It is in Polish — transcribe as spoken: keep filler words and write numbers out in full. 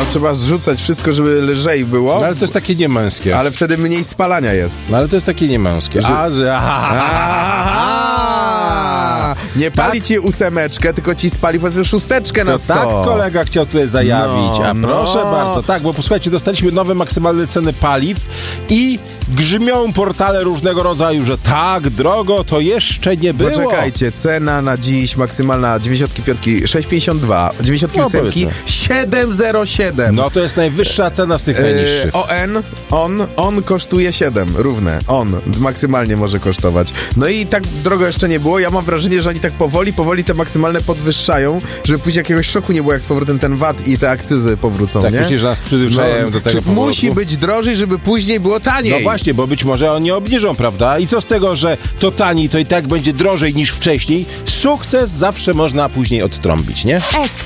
trzeba zrzucać wszystko, żeby lżej było. No ale to jest takie niemęskie. Ale wtedy mniej spalania jest. No ale to jest takie niemęskie. Że... A, że... Nie pali tak? ci ósemeczkę, tylko ci spali powiedzmy szósteczkę na to sto. Tak kolega chciał tutaj zajawić. No, A proszę no. bardzo. Tak, bo posłuchajcie, dostaliśmy nowe maksymalne ceny paliw i grzmią portale różnego rodzaju, że tak drogo to jeszcze nie było. Poczekajcie, cena na dziś maksymalna dziewięćdziesiąt pięć sześć pięćdziesiąt dwa, dziewięćdziesiąt osiem no, siedem zero siedem. No to jest najwyższa cena z tych najniższych. Yy, O N, on, on kosztuje siedem, równe. On maksymalnie może kosztować. No i tak drogo jeszcze nie było. Ja mam wrażenie, że oni tak powoli, powoli te maksymalne podwyższają, żeby później jakiegoś szoku nie było, jak z powrotem ten V A T i te akcyzy powrócą, tak, nie? myślisz, że nas przyzwyczajają no, do tego powrotu? Musi być drożej, żeby później było taniej. No właśnie, bo być może oni obniżą, prawda? I co z tego, że to taniej, to i tak będzie drożej niż wcześniej? Sukces zawsze można później odtrąbić, nie? S